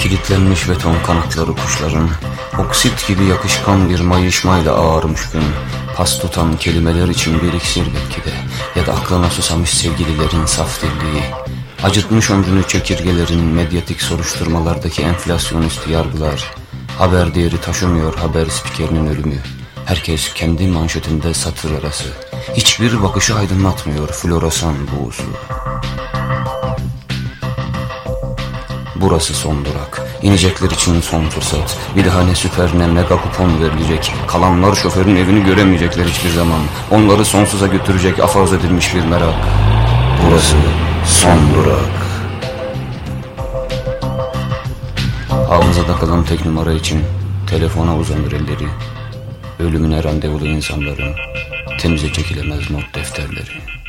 Kilitlenmiş beton kanatları kuşların, oksit gibi yakışkan bir mayışmayla ağarmış gün. Pas tutan kelimeler için bir iksir belki de, ya da aklına susamış sevgililerin saf dilliği. Acıtmış ömrünü çekirgelerin medyatik soruşturmalardaki enflasyonist yargılar. Haber değeri taşımıyor haber spikerinin ölümü. Herkes kendi manşetinde satır arası. Hiçbir bakışı aydınlatmıyor floresan buğusu. Burası son durak. İnecekler için son fırsat. Bir daha ne süper ne mega kupon verilecek. Kalanlar şoförün evini göremeyecekler hiçbir zaman. Onları sonsuza götürecek afaz edilmiş bir merak. Burası son durak. Hafızada kalan tek numara için telefona uzanır elleri. Ölümüne randevulu insanların temize çekilemez not defterleri.